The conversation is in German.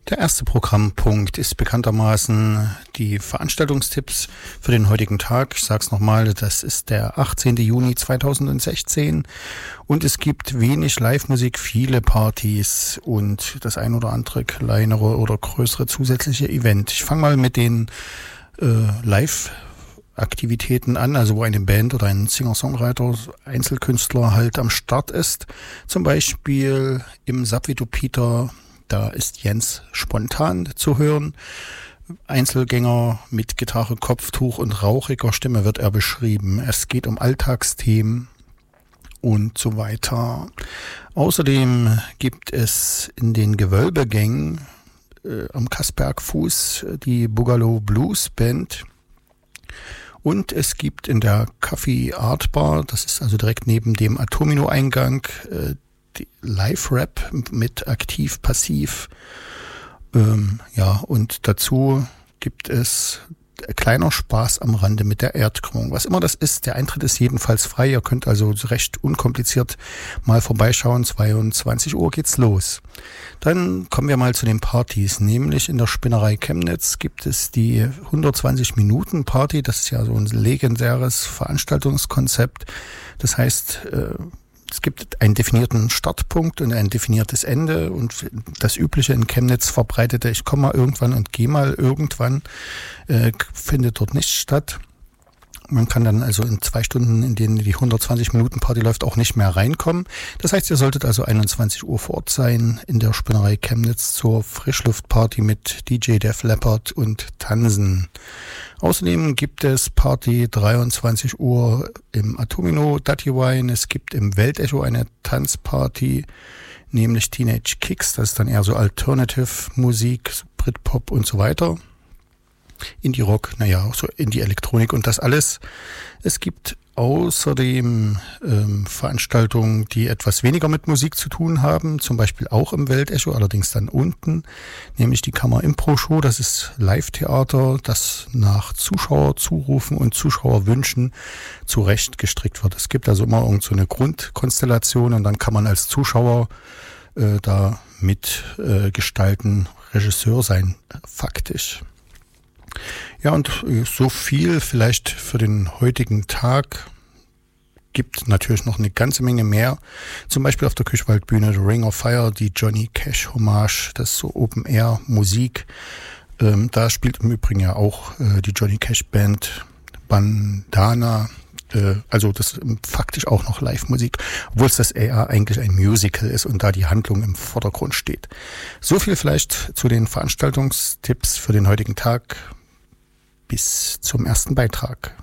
Der erste Programmpunkt ist bekanntermaßen die Veranstaltungstipps für den heutigen Tag. Ich sage es nochmal, das ist der 18. Juni 2016 und es gibt wenig Live-Musik, viele Partys und das ein oder andere kleinere oder größere zusätzliche Event. Ich fange mal mit den Live-Aktivitäten an, also wo eine Band oder ein Singer-Songwriter, Einzelkünstler halt am Start ist. Zum Beispiel im Subway Peter. Da ist Jens Spontan zu hören. Einzelgänger mit Gitarre, Kopftuch und rauchiger Stimme wird er beschrieben. Es geht um Alltagsthemen und so weiter. Außerdem gibt es in den Gewölbegängen am Kassbergfuß die Boogaloo Blues Band. Und es gibt in der Café Art Bar, das ist also direkt neben dem Atomino-Eingang, die Live-Rap mit aktiv-passiv. Und dazu gibt es kleiner Spaß am Rande mit der Erdkrümmung. Was immer das ist, der Eintritt ist jedenfalls frei. Ihr könnt also recht unkompliziert mal vorbeischauen. 22 Uhr geht's los. Dann kommen wir mal zu den Partys. Nämlich in der Spinnerei Chemnitz gibt es die 120-Minuten-Party. Das ist ja so ein legendäres Veranstaltungskonzept. Das heißt, es gibt einen definierten Startpunkt und ein definiertes Ende und das Übliche in Chemnitz verbreitete, ich komme mal irgendwann und gehe mal irgendwann, findet dort nicht statt. Man kann dann also in 2 Stunden, in denen die 120-Minuten-Party läuft, auch nicht mehr reinkommen. Das heißt, ihr solltet also 21 Uhr vor Ort sein in der Spinnerei Chemnitz zur Frischluftparty mit DJ Def Leppard und Tanzen. Außerdem gibt es Party 23 Uhr im Atomino Dutty Wine. Es gibt im Weltecho eine Tanzparty, nämlich Teenage Kicks. Das ist dann eher so Alternative Musik, Britpop und so weiter. Indie-Rock, auch so Indie-Elektronik und das alles. Es gibt außerdem Veranstaltungen, die etwas weniger mit Musik zu tun haben, zum Beispiel auch im Weltecho, allerdings dann unten, nämlich die Kammer-Impro-Show. Das ist Live-Theater, das nach Zuschauerzurufen und Zuschauerwünschen zurechtgestrickt wird. Es gibt also immer irgend so eine Grundkonstellation und dann kann man als Zuschauer da mitgestalten, Regisseur sein, faktisch. Ja, und so viel vielleicht für den heutigen Tag. Gibt natürlich noch eine ganze Menge mehr. Zum Beispiel auf der Küchwaldbühne The Ring of Fire, die Johnny Cash Hommage, das ist so Open-Air-Musik. Da spielt im Übrigen ja auch die Johnny Cash Band Bandana. Also das ist faktisch auch noch Live-Musik, obwohl es das eher eigentlich ein Musical ist und da die Handlung im Vordergrund steht. So viel vielleicht zu den Veranstaltungstipps für den heutigen Tag. Bis zum ersten Beitrag.